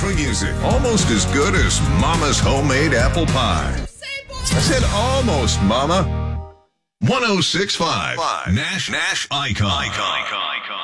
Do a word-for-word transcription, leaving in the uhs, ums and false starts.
country music. Almost as good as Mama's homemade apple pie. I said almost, Mama. one oh six point five Nash Nash Icon. Icon. Icon.